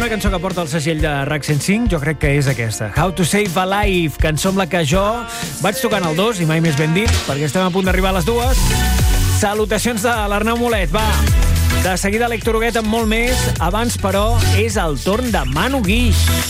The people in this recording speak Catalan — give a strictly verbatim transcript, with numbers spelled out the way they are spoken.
cançó que porta el segell de RAC cent cinc, jo crec que és aquesta. How to Save a Life, cançó amb la que jo vaig tocant el dos, i mai més ben dit, perquè estem a punt d'arribar a les dues. Salutacions de l'Arnau Molet, va. De seguida l'Hèctor Huguet amb molt més. Abans, però, és el torn de Manu Guix.